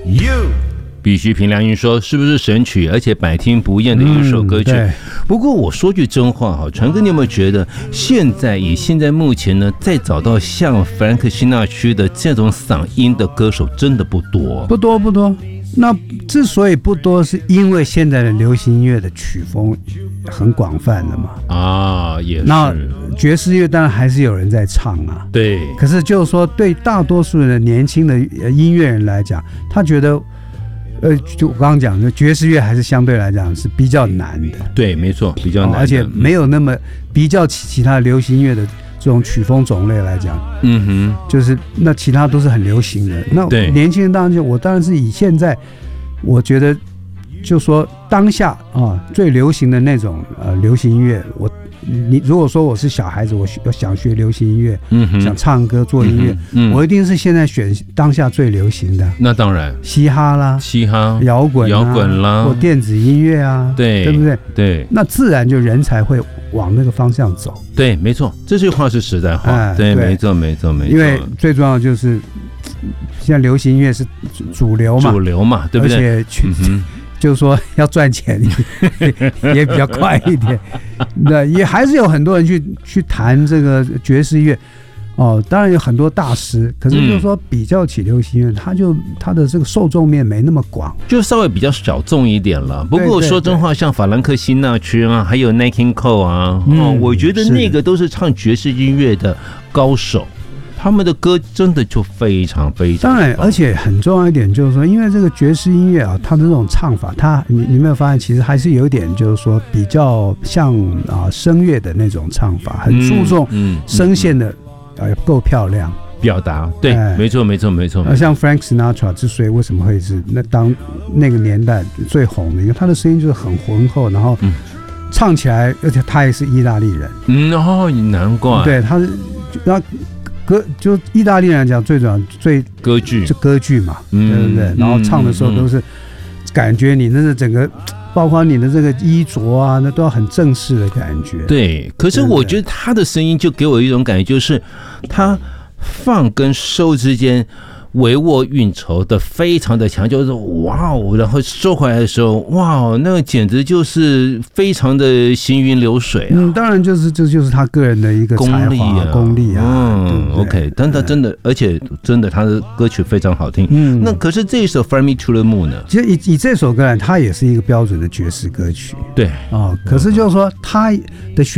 必须凭良心说，是不是神曲，而且百听不厌的一首歌曲。不过我说句真话哈，传哥，你有没有觉得现在目前呢，再找到像弗兰克辛纳屈的这种嗓音的歌手真的不多， 不多。那之所以不多，是因为现在的流行音乐的曲风很广泛了嘛。 啊，也是。 那爵士乐当然还是有人在唱啊。 对。 可是就是说，对大多数人的年轻的音乐人来讲，他觉得。就我刚刚讲的，爵士乐还是相对来讲是比较难的。 对，没错，比较难的， 而且没有那么比较其他流行音乐的这种曲风种类来讲，就是那其他都是很流行的。那年轻人当然我当然是以现在，我觉得就说当下啊最流行的那种流行音乐，你如果说我是小孩子，我想学流行音乐，想唱歌做音乐，我一定是现在选当下最流行的。 那当然， 嘻哈啦，摇滚啦，或电子音乐啊，对不对？对，那自然就人才会往那个方向走。 对，没错，这句话是实在话。对，没错。 因为最重要的就是现在流行音乐是主流嘛，对不对？而且就是说要赚钱也比较快一点，那也还是有很多人去弹这个爵士乐哦，当然有很多大师，可是就是说比较起流行乐，他的这个受众面没那么广， 就稍微比较小众一点了。不过说真话，像法兰克辛纳屈啊，还有 Nat King Cole 啊，我觉得那个都是唱爵士音乐的高手。他们的歌真的就非常当然，而且很重要一点就是说，因为这个爵士音乐啊，它的这种唱法，你没有发现，其实还是有一点就是说比较像声乐的那种唱法，很注重声线的够漂亮表达。对，没错。 像 Frank Sinatra 之所以为什么会是当那个年代最红的，因为他的声音就是很浑厚，然后唱起来，而且他也是意大利人。 难怪。 对，他是就意大利人来讲，最主要歌剧嘛，对不对？然后唱的时候都是感觉你那个整个，包括你的这个衣着啊，那都要很正式的感觉。 对，可是我觉得他的声音就给我一种感觉，就是他放跟收之间帷幄运筹的非常的强，就是哇哦，然后收回来的时候，哇，那个简直就是非常的行云流水啊。 当然这就是他个人的一个才华功力啊。 OK， 但他真的，而且真的他的歌曲非常好听。那可是这一首《Fly Me to the Moon》呢？ 其实以这首歌来，它也是一个标准的爵士歌曲。 对可是就是说它的